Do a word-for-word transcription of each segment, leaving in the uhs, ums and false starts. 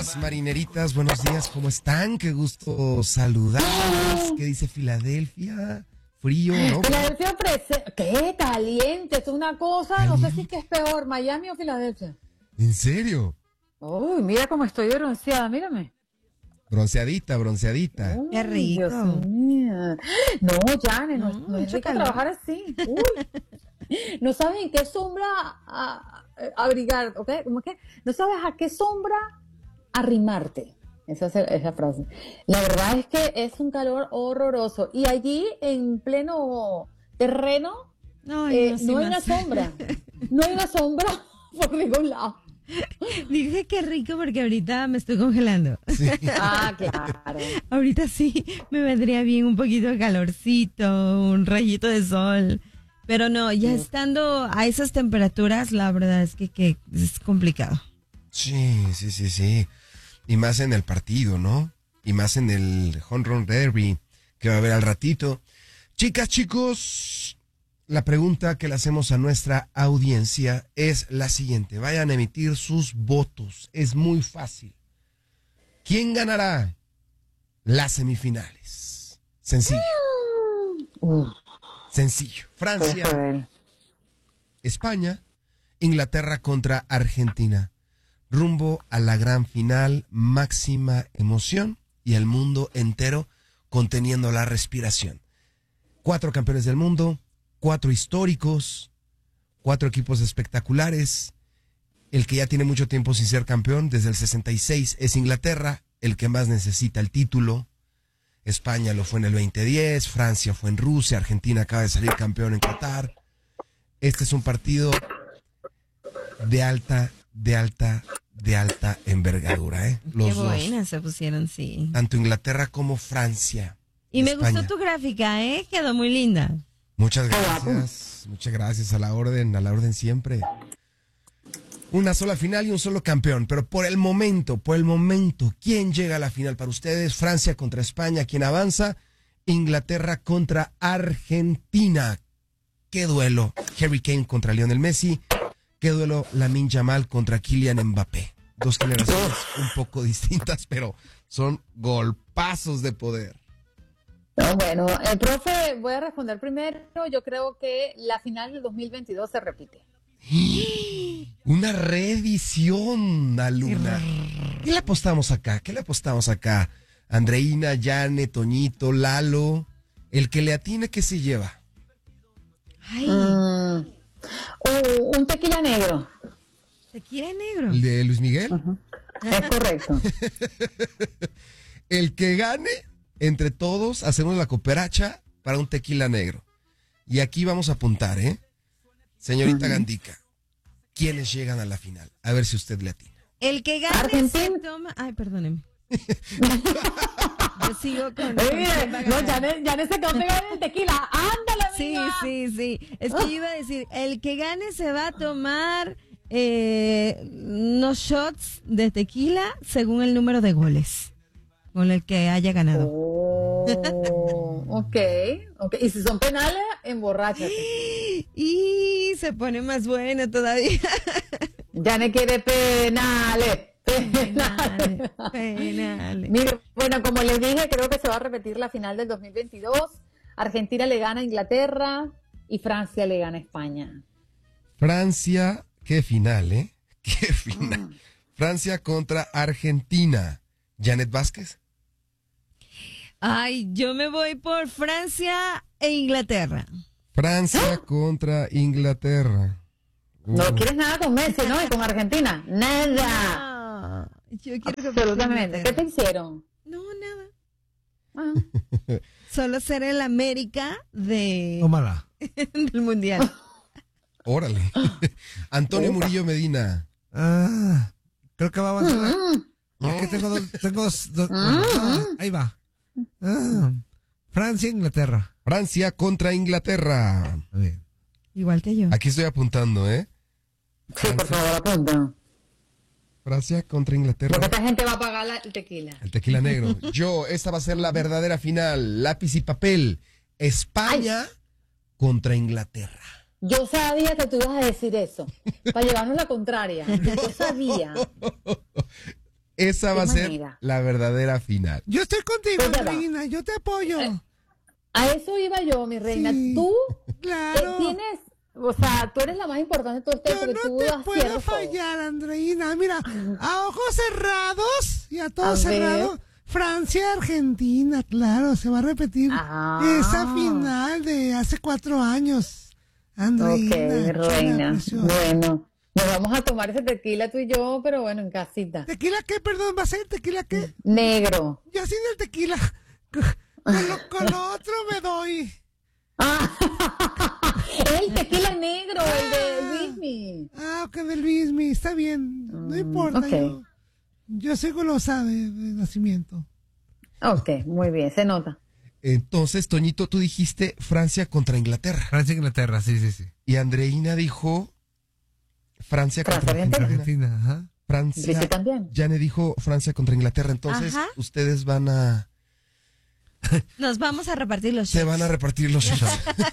días, marineritas, buenos días, ¿cómo están? Qué gusto saludarlos. ¿Qué dice Filadelfia? Frío, ¿no? Filadelfia ofrece... ¡Qué caliente! Es una cosa, ¿Caliente? No sé si es que es peor, Miami o Filadelfia. ¿En serio? Uy, mira cómo estoy de bronceada, mírame. Bronceadita, bronceadita. Qué rico. Dios mío. No, Jane, no, no, no es rico trabajar así. Uy. No sabes en qué sombra a, a, abrigar, ¿ok? ¿Cómo es que? No sabes a qué sombra arrimarte. Esa es esa frase. La verdad es que es un calor horroroso. Y allí, en pleno terreno, Ay, eh, no, sí no hay más. una sombra. No hay una sombra por ningún lado. Dije que rico porque ahorita me estoy congelando. Sí. Ah, claro. Ahorita sí me vendría bien un poquito de calorcito, un rayito de sol. Pero no, ya sí. Estando a esas temperaturas, la verdad es que, que es complicado. Sí, sí, sí, sí. Y más en el partido, ¿no? Y más en el Home Run Derby que va a haber al ratito. Chicas, chicos, la pregunta que le hacemos a nuestra audiencia es la siguiente. Vayan a emitir sus votos. Es muy fácil. ¿Quién ganará las semifinales? Sencillo. Uh. Sencillo. Francia, España, Inglaterra contra Argentina. Rumbo a la gran final, máxima emoción y el mundo entero conteniendo la respiración. Cuatro campeones del mundo, cuatro históricos, cuatro equipos espectaculares. El que ya tiene mucho tiempo sin ser campeón, desde el sesenta y seis, es Inglaterra, el que más necesita el título. España lo fue en el veinte diez, Francia fue en Rusia, Argentina acaba de salir campeón en Qatar. Este es un partido de alta, de alta, de alta envergadura, ¿eh? Los Qué buenas dos. se pusieron, sí. Tanto Inglaterra como Francia. Y me España. gustó tu gráfica, ¿eh? Quedó muy linda. Muchas gracias, muchas gracias, a la orden, a la orden siempre. Una sola final y un solo campeón, pero por el momento, por el momento, ¿quién llega a la final para ustedes? Francia contra España, ¿quién avanza? Inglaterra contra Argentina. ¿Qué duelo? Harry Kane contra Lionel Messi. ¿Qué duelo? Lamine Yamal contra Kylian Mbappé. Dos generaciones un poco distintas, pero son golpazos de poder. No, bueno, el profe, voy a responder primero. Yo creo que la final del dos mil veintidós se repite. Una reedición, Aluna. ¿Qué le apostamos acá? ¿Qué le apostamos acá? Andreina, Yane, Toñito, Lalo. El que le atine, ¿qué se lleva? Ay, Mm, uh, un tequila negro. ¿tequila negro? ¿El de Luis Miguel? Uh-huh. Es correcto. El que gane, entre todos, hacemos la cooperacha para un tequila negro. Y aquí vamos a apuntar, ¿eh? Señorita uh-huh. Gandica, ¿quiénes llegan a la final? A ver si usted le atina. El que gane Argentina. se toma... Ay, perdóneme. Yo sigo con... Oye, mire, no, ya no, ya no se quedó pegado en el tequila. ¡Ándale, Sí, amiga! sí, sí. Es que yo iba a decir, el que gane se va a tomar eh, unos shots de tequila según el número de goles con el que haya ganado. Oh, ok, ok. Y si son penales, emborráchate. Y se pone más bueno todavía. Ya no quiere penales. Penales. Penales, penales. Mire, bueno, como les dije, creo que se va a repetir la final del dos mil veintidós. Argentina le gana a Inglaterra y Francia le gana a España. Francia, qué final, ¿eh? Qué final. Mm. Francia contra Argentina. ¿Janet Vázquez? Ay, yo me voy por Francia e Inglaterra. Francia ¿Ah? contra Inglaterra. Uh. No quieres nada con Messi, ¿no? Y con Argentina. Nada. No, yo quiero absolutamente. ¿Qué te hicieron? No, nada. Ah. Solo ser el América de Tómala. del mundial. Órale. Antonio Murillo Medina. Ah, creo que va a avanzar. Mm. Es que tengo dos, tengo dos, dos mm. bueno, ah, ahí va. Ah, Francia, Inglaterra. Francia contra Inglaterra. Bien. Igual que yo. Aquí estoy apuntando, ¿eh? Sí, por favor, apunta. Francia contra Inglaterra. Porque esta gente va a pagar la, el tequila. El tequila negro. Yo, esta va a ser la verdadera final. Lápiz y papel. España Ay. contra Inglaterra. Yo sabía que tú ibas a decir eso. Para llevarnos la contraria. Yo sabía. esa va a ser manera? la verdadera final. Yo estoy contigo, Pues ya va. Andreina, yo te apoyo. Eh, A eso iba yo, mi reina. Sí, Tú claro. eh, tienes, o sea, tú eres la más importante de todo esto Yo porque no tú te aciertas puedo todo. fallar, Andreina. Mira, a ojos cerrados y a todo A cerrado. ver. Francia, Argentina, claro, se va a repetir Ah. esa final de hace cuatro años. Andreina, Ok, chula, reina. preciosa. Bueno, nos vamos a tomar ese tequila tú y yo, pero bueno, en casita. ¿Tequila qué? Perdón, ¿va a ser tequila qué? Negro. Yo sin el tequila. Con lo, con lo otro me doy. Ah, el tequila negro, el de Luismi. Ah, ok, de Luismi, está bien. No Mm, importa, ok. yo, yo soy golosa de, de nacimiento. Ok, muy bien, se nota. Entonces, Toñito, tú dijiste Francia contra Inglaterra. Francia, Inglaterra, sí, sí, sí. Y Andreina dijo Francia contra Francia, Argentina. Argentina, ajá. Francia. Dice también. Jane dijo Francia contra Inglaterra. Entonces, Ajá. ustedes van a... Nos vamos a repartir los Se shots. van a repartir los shots.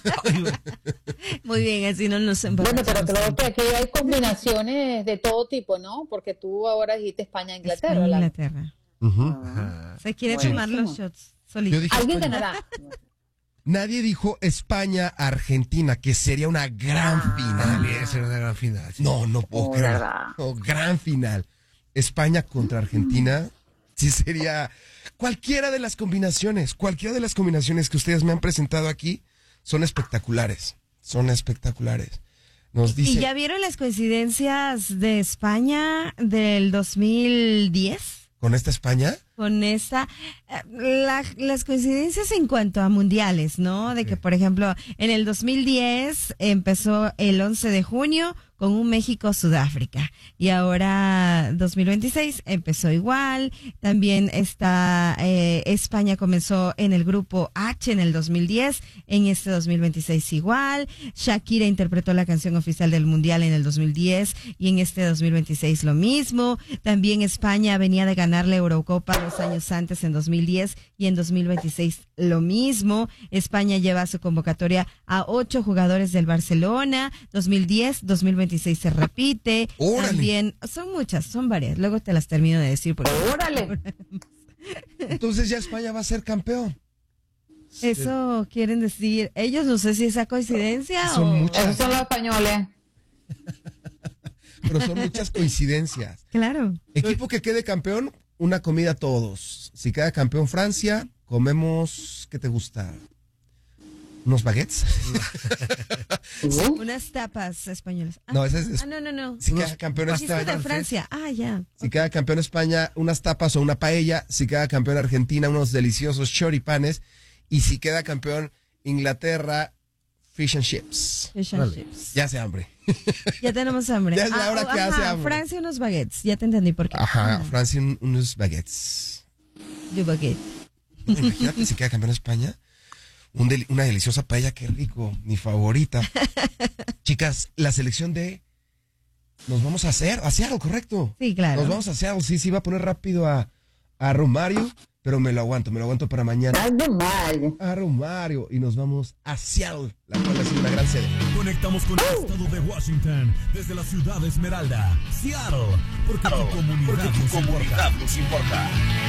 Muy bien, así no nos Bueno, pero emborrachamos creo tanto. que aquí hay combinaciones de todo tipo, ¿no? Porque tú ahora dijiste España, Inglaterra. España, la- Inglaterra. Ujú. Ajá. Se quiere Bueno. tomar los shots solito. Yo dije Alguien España. ganará. Nadie dijo España-Argentina, que sería una gran Ah. final. También será una gran final. sí. No, no puedo Oh, creer. verdad. No, gran final. España contra Argentina, sí sería cualquiera de las combinaciones, cualquiera de las combinaciones que ustedes me han presentado aquí son espectaculares, son espectaculares. Nos ¿Y dice, ya vieron las coincidencias de España del dos mil diez? ¿con esta España? Con esta, eh, la- las coincidencias en cuanto a mundiales, ¿no? De que, por ejemplo, en el dos mil diez empezó el once de junio con un México-Sudáfrica y ahora dos mil veintiséis empezó igual. También está, eh, España comenzó en el grupo H en el dos mil diez, en este dos mil veintiséis igual. Shakira interpretó la canción oficial del mundial en el dos mil diez y en este dos mil veintiséis lo mismo. También España venía de ganar la Eurocopa dos años antes en dos mil diez y en dos mil veintiséis lo mismo. España lleva a su convocatoria a ocho jugadores del Barcelona. dos mil diez, dos mil veintiséis se repite. ¡Órale! También son muchas, son varias. Luego te las termino de decir porque Órale. Entonces ya España va a ser campeón. eso quieren decir ellos. No sé si es esa coincidencia Son o muchas. Esos son los españoles. Pero son muchas coincidencias. claro. Equipo que quede campeón, una comida a todos. Si queda campeón Francia, comemos, ¿qué te gusta? ¿Unos baguettes? Uh, Unas tapas españolas. Ah, No, ese es... ah, no, no, no. Si queda campeón Dijiste España, de Francia. Ah, ya. si queda campeón España, unas tapas o una paella. Si queda campeón Argentina, unos deliciosos choripanes. Y si queda campeón Inglaterra, fish and chips. Fish and Vale. chips. Ya hace hambre. Ya tenemos hambre. Ya es la hora oh, que ajá, hace hambre. Francia unos baguettes. Ya te entendí por qué. Ajá, Ah, Francia un- unos baguettes. du baguette. No, imagínate si queda campeón España. Un deli- una deliciosa paella, qué rico. Mi favorita. Chicas, la selección de... Nos vamos a hacer, a Seattle, correcto. Sí, claro. Nos vamos a Seattle, sí, sí, va a poner rápido a, a Romario, pero me lo aguanto, me lo aguanto para mañana. ay, de mal. A Romario y nos vamos a Seattle, la cual es una gran sede. Conectamos con el estado de Washington desde la ciudad de Esmeralda, Seattle, porque tu comunidad, nos, importa.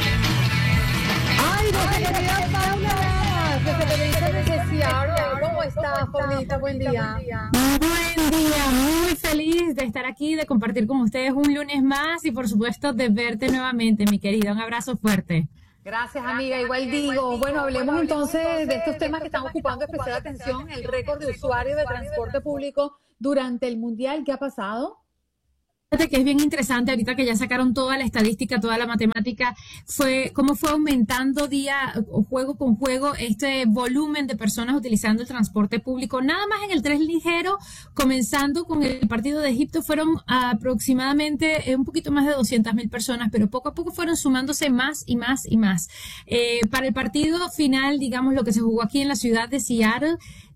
Ay, nuestra querida Paula Lavas, desde Televisión desde Seattle. ¿Cómo estás, Paulita? Buen día. Buen día, muy feliz de estar aquí, de compartir con ustedes un lunes más y por supuesto de verte nuevamente, mi querida. Un abrazo fuerte. Gracias, amiga. Igual digo, bueno, hablemos entonces de estos temas que están ocupando especial atención, el récord de usuarios de transporte público durante el Mundial. ¿Qué ha pasado? Fíjate que es bien interesante ahorita que ya sacaron toda la estadística, toda la matemática, fue cómo fue aumentando día, juego con juego, este volumen de personas utilizando el transporte público. Nada más en el tren ligero, comenzando con el partido de Egipto, fueron aproximadamente eh, un poquito más de doscientas mil personas, pero poco a poco fueron sumándose más y más y más. Eh, para el partido final, digamos, lo que se jugó aquí en la ciudad de Seattle,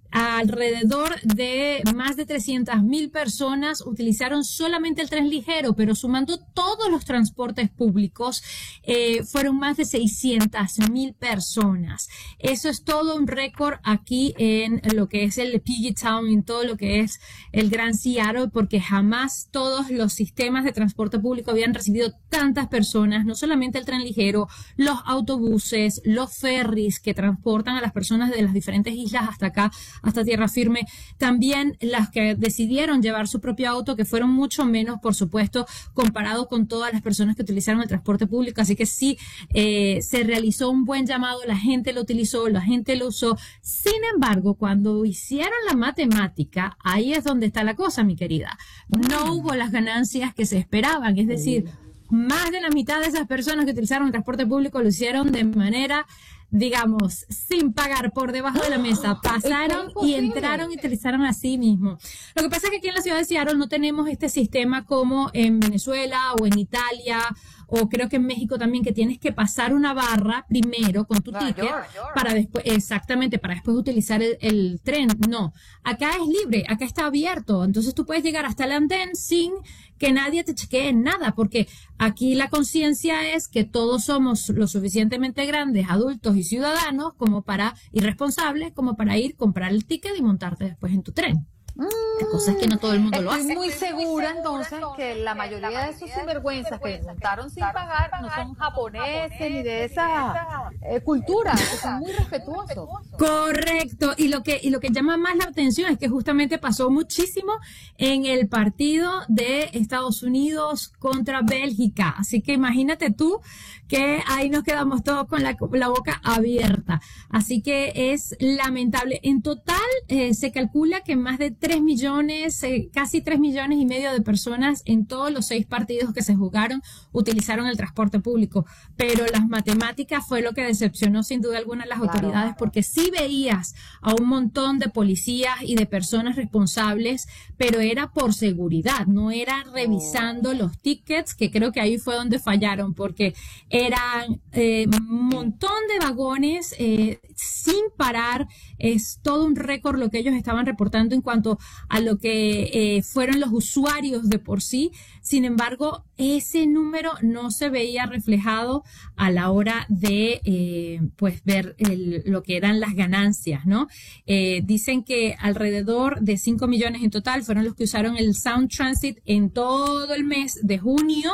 alrededor de más de trescientas mil personas utilizaron solamente el tren ligero, pero sumando todos los transportes públicos, eh, fueron más de seiscientas mil personas. Eso es todo un récord aquí en lo que es el Puget Sound, en todo lo que es el Gran Seattle, porque jamás todos los sistemas de transporte público habían recibido tantas personas, no solamente el tren ligero, los autobuses, los ferries que transportan a las personas de las diferentes islas hasta acá, hasta tierra firme, también las que decidieron llevar su propio auto, que fueron mucho menos, por supuesto, comparado con todas las personas que utilizaron el transporte público. Así que sí, eh, se realizó un buen llamado, la gente lo utilizó, la gente lo usó. Sin embargo, cuando hicieron la matemática, ahí es donde está la cosa, mi querida. No hubo las ganancias que se esperaban, es decir, más de la mitad de esas personas que utilizaron el transporte público lo hicieron de manera, digamos, sin pagar, por debajo de la mesa. Pasaron y entraron y utilizaron así mismo. Lo que pasa es que aquí en la ciudad de Seattle no tenemos este sistema como en Venezuela o en Italia, o creo que en México también, que tienes que pasar una barra primero con tu ticket para después, exactamente, para después utilizar el, el tren. No, acá es libre, acá está abierto. Entonces tú puedes llegar hasta el andén sin que nadie te chequee nada, porque aquí la conciencia es que todos somos lo suficientemente grandes, adultos y ciudadanos como para, y responsables, como para ir, comprar el ticket y montarte después en tu tren. La cosa es que no todo el mundo lo hace. Estoy muy segura entonces que la mayoría de esos sinvergüenzas que montaron sin pagar no son japoneses ni de esa eh, cultura, que son muy respetuosos. Correcto, y lo que y lo que llama más la atención es que justamente pasó muchísimo en el partido de Estados Unidos contra Bélgica. Así que imagínate tú que ahí nos quedamos todos con la, la boca abierta. Así que es lamentable. En total eh, se calcula que más de tres millones, eh, casi tres millones y medio de personas en todos los seis partidos que se jugaron utilizaron el transporte público. Pero las matemáticas fue lo que decepcionó sin duda alguna a las Claro. autoridades, porque sí veías a un montón de policías y de personas responsables, pero era por seguridad, no era revisando los tickets, que creo que ahí fue donde fallaron, porque eran eh, un montón de vagones eh, sin parar. Es todo un récord lo que ellos estaban reportando en cuanto a lo que eh, fueron los usuarios de por sí. Sin embargo, ese número no se veía reflejado a la hora de eh, pues ver el, lo que eran las ganancias, ¿no? Eh, dicen que alrededor de cinco millones en total fueron los que usaron el Sound Transit en todo el mes de junio,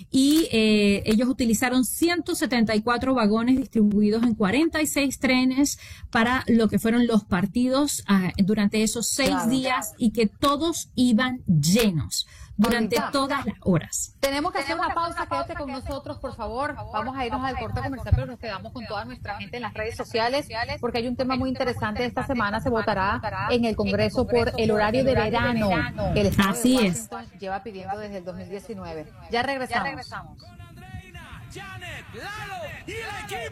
y eh, ellos utilizaron ciento setenta y cuatro vagones distribuidos en cuarenta y seis trenes para lo que fueron los partidos ah, durante esos seis Claro. días, y que todos iban llenos durante Ahorita. todas las horas. Tenemos que hacer una pausa, quédate con nosotros, por favor. Vamos a irnos al corte comercial, pero nos quedamos con toda nuestra gente en las redes sociales, porque hay un tema muy interesante. Esta semana se votará en el Congreso por el horario de verano que el Estado Así de es. Washington lleva pidiendo desde el dos mil diecinueve. Ya regresamos. Con Andreina, Janet, Lalo y el equipo.